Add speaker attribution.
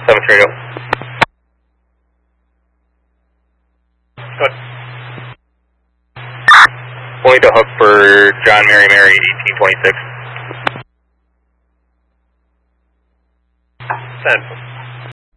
Speaker 1: 730. Good. Going to hook for John Mary Mary 1826. 10.